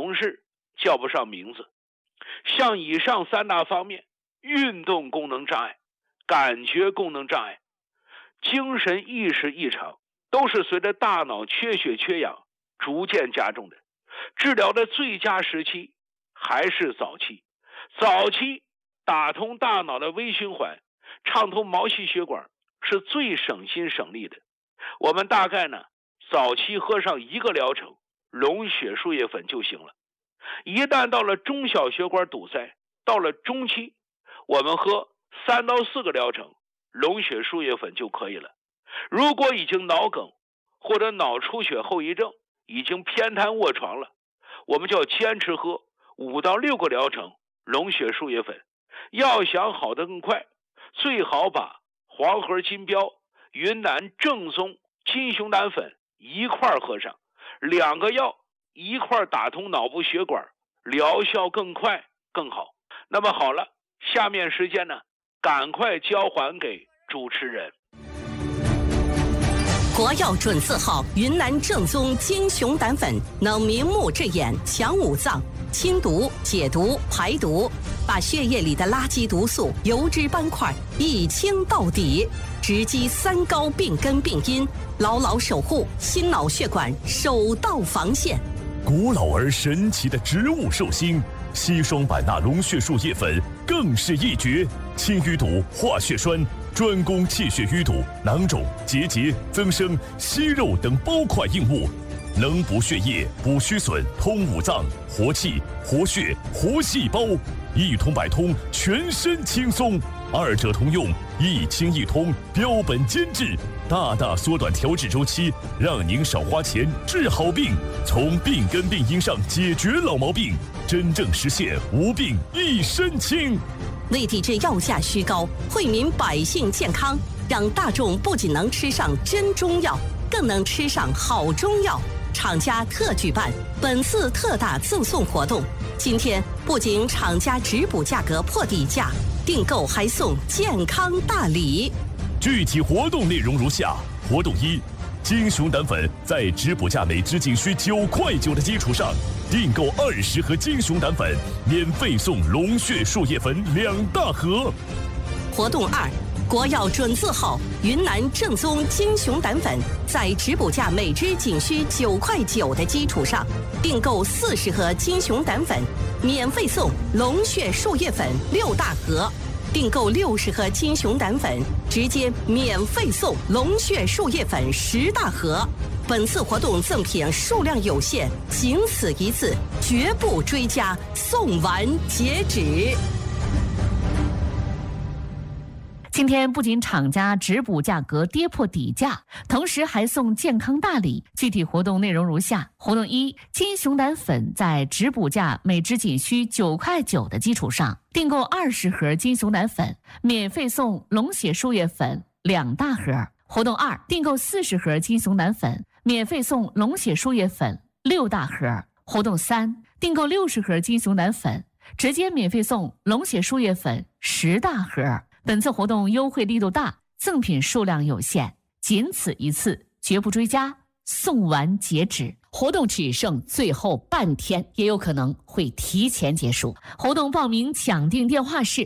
同事叫不上名字。像以上3大方面，运动功能障碍、感觉功能障碍、精神意识异常，都是随着大脑缺血缺氧逐渐加重的。治疗的最佳时期还是早期。早期打通大脑的微循环，畅通毛细血管，是最省心省力的。我们大概呢，早期喝上1个疗程龙血输液粉就行了。一旦到了中小血管堵塞，到了中期，我们喝3到4个疗程龙血输液粉就可以了。如果已经脑梗或者脑出血后遗症，已经偏瘫卧床了，我们就要坚持喝5到6个疗程龙血输液粉。要想好得更快，最好把黄河金标、云南正宗金熊胆粉一块喝上，2个药一块打通脑部血管，疗效更快更好。那么好了，下面时间呢，赶快交还给主持人。 国药准字号云南正宗金熊胆粉，能明目治眼、强五脏、清毒、解毒、排毒，把血液里的垃圾毒素、油脂斑块一清到底，直击3高病根病因，牢牢守护心脑血管首道防线。 古老而神奇的植物寿星硒霜版纳龙血输液粉更是一绝，清淤堵、化血栓，专攻气血淤堵、囊肿、结节、增生、息肉等包块硬物，能补血液、补虚损、通五脏、活气、活血、活细胞，一通百通，全身轻松。2者通用，一清一通，标本兼治，大大缩短调治周期，让您少花钱治好病，从病根病因上解决老毛病，真正实现无病一身轻。 为抵制药价虚高，惠民百姓健康，让大众不仅能吃上真中药，更能吃上好中药。厂家特举办本次特大赠送活动，今天不仅厂家直补价格破底价，订购还送健康大礼。 具体活动内容如下：活动1，金熊胆粉在直补价每支仅需9块9的基础上，订购20盒金熊胆粉，免费送龙血输液粉2大盒。 活动2，国药准字号云南正宗金熊胆粉，在直补价每支仅需9块9的基础上，订购40盒金熊胆粉，免费送龙血输液粉6大盒。订购60盒金熊胆粉，直接免费送龙血输液粉10大盒。本次活动赠品数量有限，仅此一次，绝不追加，送完截止。 今天不仅厂家直补价格跌破底价，同时还送健康大礼。具体活动内容如下：活动1，金熊胆粉在直补价每支仅需9块9的基础上，订购20盒金熊胆粉，免费送龙血输液粉2大盒。活动2，订购40盒金熊胆粉，免费送龙血输液粉6大盒。活动3，订购60盒金熊胆粉，直接免费送龙血输液粉10大盒。本次活动优惠力度大，赠品数量有限，仅此一次，绝不追加，送完截止。活动只剩最后半天，也有可能会提前结束。活动报名抢订电话是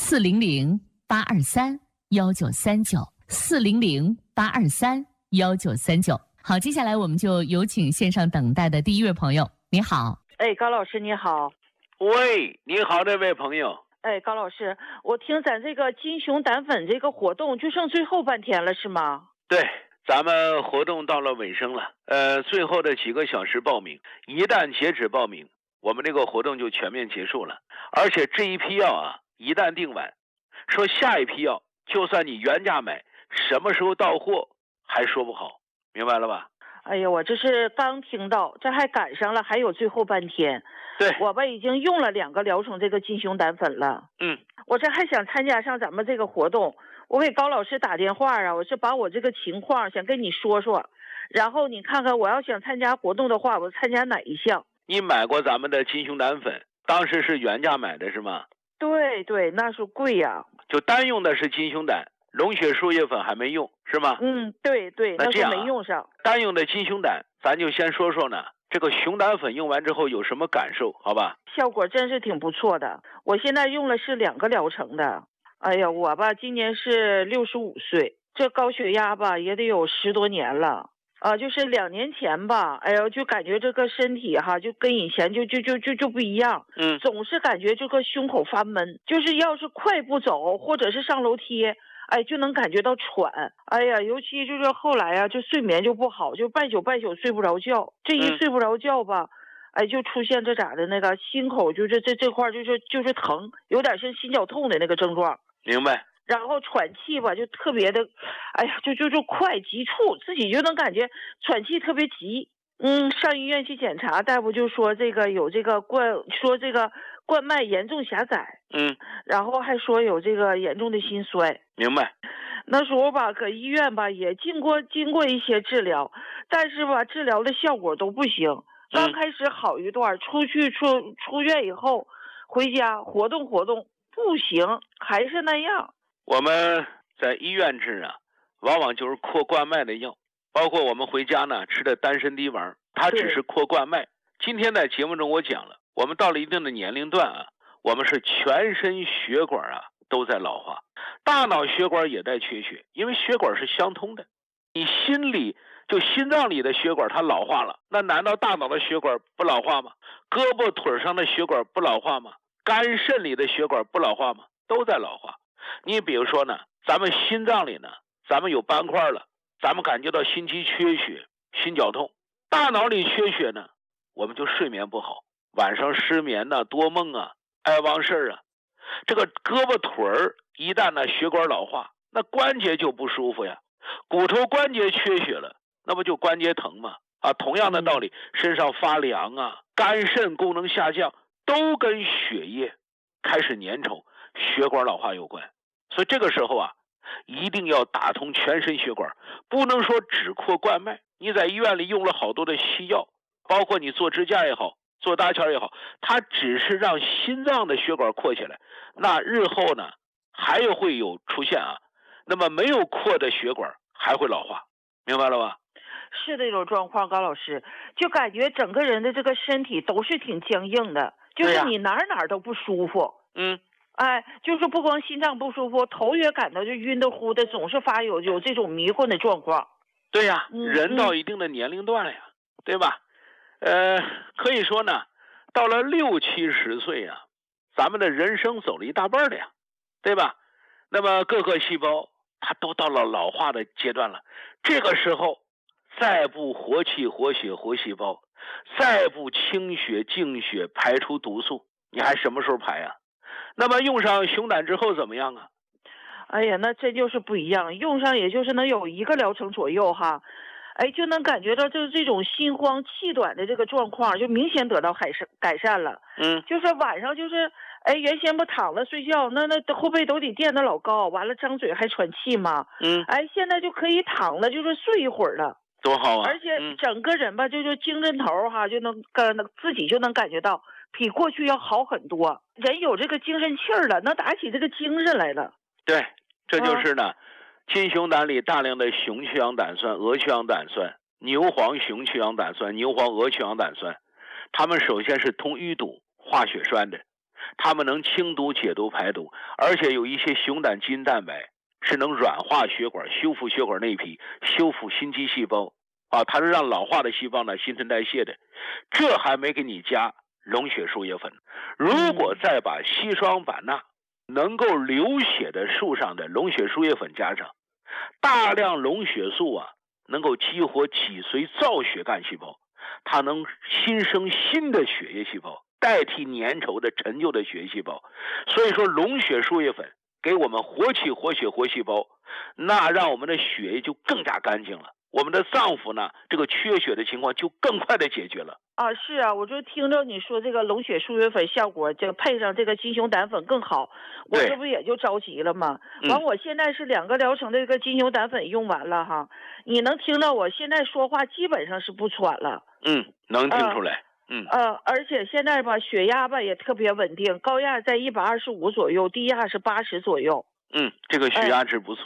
400-823-1939，400-823-1939。好，接下来我们就有请线上等待的第一位朋友。你好。 高老师你好。 喂，你好，这位朋友。 高老师，我听咱这个金熊胆粉这个活动就剩最后半天了，是吗？ 对，咱们活动到了尾声了，最后的几个小时报名，一旦截止报名，我们这个活动就全面结束了。而且这一批药啊，一旦订完，说下一批药，就算你原价买，什么时候到货还说不好，明白了吧？ 哎呀，我这是刚听到，这还赶上了，还有最后半天。 对， 我吧已经用了2个疗程这个金熊胆粉了。我这还想参加上咱们这个活动，我给高老师打电话啊，我是把我这个情况想跟你说说，然后你看看我要想参加活动的话，我参加哪一项？ 你买过咱们的金熊胆粉，当时是原价买的是吗？ 对对，那是贵呀。 就单用的是金熊胆，龙血输液粉还没用是吗？ 对对，那这样没用上。 单用的金熊胆，咱就先说说呢， 这个熊胆粉用完之后有什么感受？好吧， 效果真是挺不错的。我现在用了是2个疗程的。哎呀，我吧今年是65岁，这高血压吧也得有10多年了。就是2年前吧，哎呦，就感觉这个身体哈，就跟以前就不一样。总是感觉这个胸口发闷，就是要是快步走或者是上楼梯，哎，就能感觉到喘。哎呀，尤其就是后来啊，就睡眠就不好，就半宿睡不着觉。这一睡不着觉吧，哎，就出现这咋的那个心口就是这块就是疼，有点像心绞痛的那个症状。 明白。 然后喘气吧，就特别的，哎呀，就快急促，自己就能感觉喘气特别急。上医院去检查，大夫就说这个有这个冠脉严重狭窄。然后还说有这个严重的心衰。 明白。 那时候吧，搁医院吧也经过一些治疗，但是吧治疗的效果都不行。刚开始好一段，出院以后回家活动不行，还是那样。 我们在医院治啊，往往就是扩冠脉的药，包括我们回家呢吃的丹参滴丸，它只是扩冠脉。今天在节目中我讲了，我们到了一定的年龄段啊，我们是全身血管啊都在老化，大脑血管也在缺血，因为血管是相通的。你心脏里的血管它老化了，那难道大脑的血管不老化吗？胳膊腿上的血管不老化吗？肝肾里的血管不老化吗？都在老化。你比如说呢，咱们心脏里呢，咱们有斑块了，咱们感觉到心肌缺血、心绞痛。大脑里缺血呢，我们就睡眠不好，晚上失眠呢，多梦啊，爱忘事啊。这个胳膊腿儿一旦呢血管老化，那关节就不舒服呀，骨头关节缺血了，那不就关节疼吗？同样的道理，身上发凉啊，肝肾功能下降，都跟血液开始粘稠、血管老化有关。所以这个时候啊，一定要打通全身血管，不能说只扩冠脉。你在医院里用了好多的西药，包括你做支架也好，做搭桥也好，它只是让心脏的血管扩起来，那日后呢还会有出现那么没有扩的血管还会老化，明白了吧？ 是这种状况，高老师，就感觉整个人的这个身体都是挺僵硬的，就是你哪都不舒服。哎，就是不光心脏不舒服，头也感到就晕的乎的，总是发有这种迷混的状况。 对呀，人到一定的年龄段了呀，对吧？可以说呢，到了60、70岁啊，咱们的人生走了一大半了呀，对吧？那么各个细胞它都到了老化的阶段了，这个时候再不活气、活血、活细胞，再不清血、净血、排出毒素，你还什么时候排啊？那么用上熊胆之后怎么样啊？ 哎呀，那真就是不一样，用上也就是能有1个疗程左右哈，哎，就能感觉到就是这种心慌气短的这个状况就明显得到改善了。就是晚上就是哎，原先不躺着睡觉，那后背都得垫得老高，完了张嘴还喘气嘛。哎，现在就可以躺着就是睡一会儿了， 多好啊！ 而且整个人吧，就是精神头哈，就能自己就能感觉到比过去要好很多，人有这个精神气儿了，能打起这个精神来了。 对，这就是呢，金熊胆里大量的雄去氧胆酸、鹅去氧胆酸、牛黄雄去氧胆酸、牛黄鹅去氧胆酸，它们首先是通淤堵、化血栓的，它们能清毒、解毒、排毒，而且有一些熊胆基因蛋白是能软化血管、修复血管内皮、修复心肌细胞它是让老化的细胞呢新陈代谢的。这还没给你加龙血树叶粉，如果再把硒霜板钠能够流血的树上的龙血树叶粉加上，大量龙血素能够激活脊髓造血干细胞，它能新生新的血液细胞，代替粘稠的陈旧的血液细胞。所以说龙血树叶粉给我们活气、活血、活细胞，那让我们的血液就更加干净了，我们的脏腑呢这个缺血的情况就更快的解决了。 是啊，我就听着你说这个龙血树叶粉效果，这个配上这个金熊胆粉更好，我这不也就着急了吗？完，我现在是2个疗程的这个金熊胆粉用完了哈，你能听到我现在说话基本上是不喘了。 能听出来。 而且现在吧血压吧也特别稳定，高压在125左右，低压是80左右。 这个血压值不错。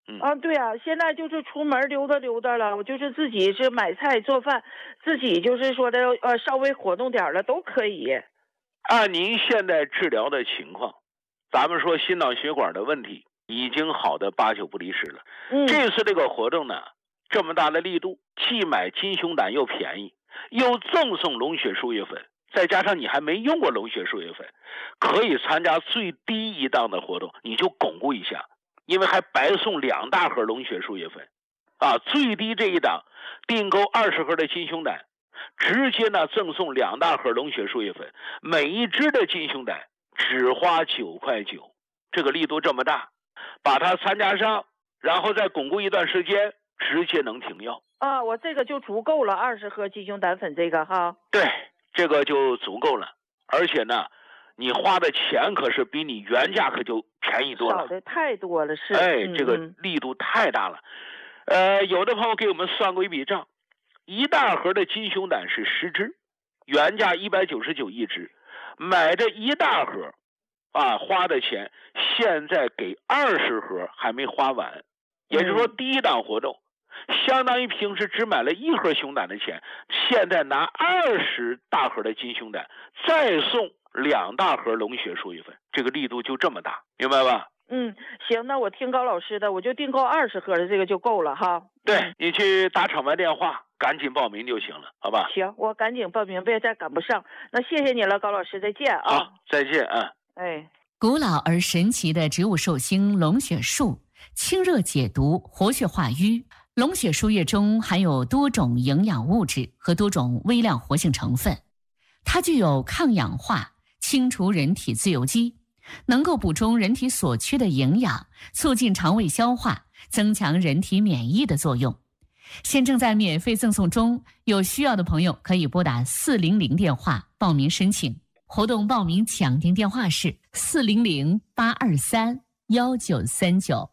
对啊，现在就是出门溜达溜达了，我就是自己是买菜做饭，自己就是说的稍微活动点了都可以。 按您现在治疗的情况，咱们说心脑血管的问题已经好的8、9不离10了。这次这个活动呢，这么大的力度，既买金熊胆又便宜，又赠送龙血输液粉，再加上你还没用过龙血输液粉，可以参加最低一档的活动，你就巩固一下，因为还白送2大盒龙血输液粉最低这一档订购20盒的金熊胆，直接呢赠送2大盒龙血输液粉，每一支的金熊胆只花9块9，这个力度这么大，把它参加上，然后再巩固一段时间，直接能停药我这个就足够了，20盒金熊胆粉这个哈。 对，这个就足够了，而且呢，你花的钱可是比你原价可就便宜多了， 少的太多了是。 这个力度太大了。有的朋友给我们算过一笔账，1大盒的金熊胆是10支，原价199一支，买这1大盒花的钱现在给20盒还没花完，也就是说第一档活动相当于平时只买了1盒熊胆的钱，现在拿20大盒的金熊胆再送2大盒龙血输液粉，这个力度就这么大，明白吧？ 行，那我听高老师的，我就订购20盒的这个就够了哈。 对，你去打场外电话赶紧报名就行了，好吧？ 行，我赶紧报名，别再赶不上。那谢谢你了，高老师，再见啊。 好，再见啊。 古老而神奇的植物寿星龙血树，清热解毒，活血化瘀。龙血输液中含有多种营养物质和多种微量活性成分，它具有抗氧化、清除人体自由基，能够补充人体所缺的营养，促进肠胃消化，增强人体免疫的作用。现正在免费赠送中，有需要的朋友可以拨打400电话报名申请。活动报名抢订电话是400-823-1939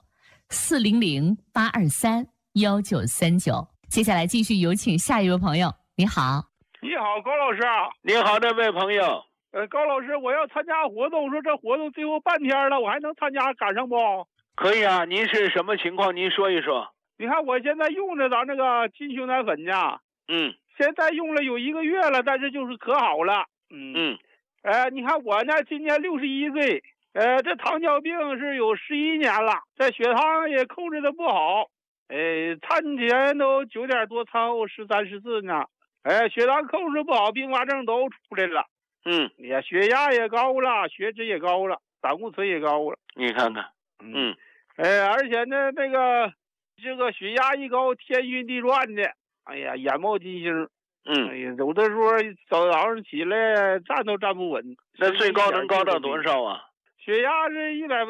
400-823-1939。接下来继续有请下一位朋友。你好。 你好，高老师。 你好，这位朋友。 高老师，我要参加活动，说这活动最后半天了，我还能参加赶上不？ 可以啊，您是什么情况？您说一说。 你看我现在用着咱那个金熊胆粉呢，现在用了有1个月了，但是就是可好了。你看我呢，今年61岁，这糖尿病是有11年了，这血糖也控制的不好，餐前都9点多，餐后13、14呢，血糖控制不好，并发症都出来了。血压也高了，血脂也高了，胆固醇也高了。 你看看， 而且呢，这个血压一高，天晕地转的，哎呀，眼冒金星。有的时候早上起来站都站不稳。 那最高能高到多少啊？ 血压是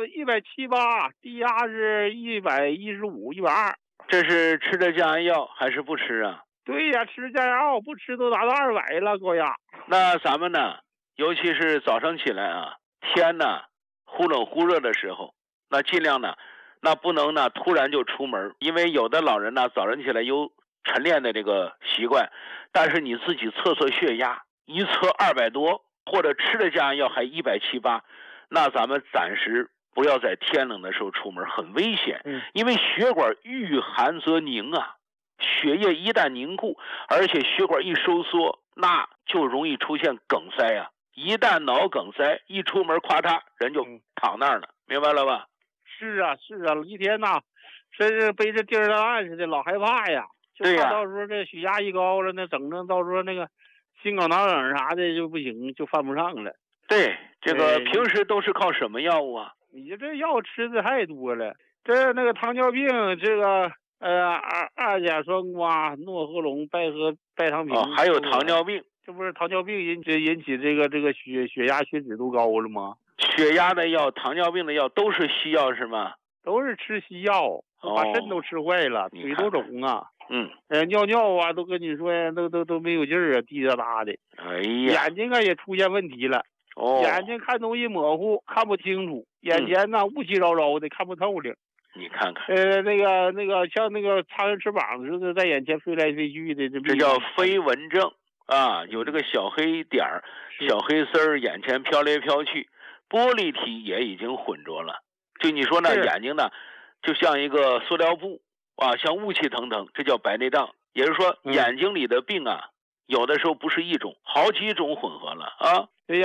178，低压是115、120。 这是吃的降压药还是不吃啊？ 对呀，吃降压药，不吃都达到200了，高压。 那咱们呢，尤其是早上起来天呢忽冷忽热的时候，那尽量呢，那不能呢突然就出门，因为有的老人呢早晨起来有晨练的这个习惯，但是你自己测血压，一测200多，或者吃的降压药还170、180，那咱们暂时不要在天冷的时候出门，很危险。因为血管遇寒则凝血液一旦凝固，而且血管一收缩，那就容易出现梗塞一旦脑梗塞，一出门咵嚓人就躺那儿了，明白了吧？ 是啊，一天真是背着钉儿档案似的，老害怕呀。就怕到时候这血压一高了，那整到时候那个心梗脑梗啥的就不行，就犯不上了。 对，这个平时都是靠什么药物啊？ 你这药吃的太多了，那个糖尿病，这个二甲双胍、诺和龙、拜糖平。 还有糖尿病， 这不是糖尿病引起这个血压血脂都高了吗？ 血压的药、糖尿病的药都是西药是吗？ 都是吃西药，把肾都吃坏了，腿都肿尿都跟你说呀，都没有劲儿滴答答的。 哎呀， 眼睛也出现问题了。眼睛看东西模糊，看不清楚，眼前雾气绕绕的，看不透了。 你看看， 那个像那个苍蝇翅膀似的，在眼前飞来飞去的， 这叫飞蚊症有这个小黑点儿、小黑丝儿，眼前飘来飘去，玻璃体也已经混浊了。就你说那眼睛呢， 就像一个塑料布啊，像雾气腾腾，这叫白内障。也就是说，眼睛里的病啊，有的时候不是一种，好几种混合了啊。